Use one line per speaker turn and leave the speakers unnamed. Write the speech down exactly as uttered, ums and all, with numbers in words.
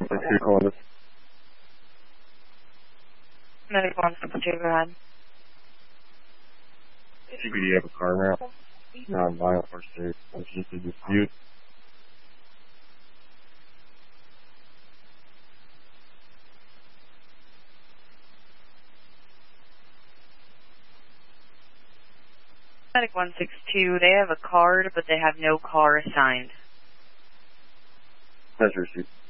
Thanks for calling us.
Medic one six two, go ahead.
C B D have a car now. Non-violent first aid. It's just a dispute.
Medic one six two, they have a card, but they have no car assigned.
Pleasure, Chief.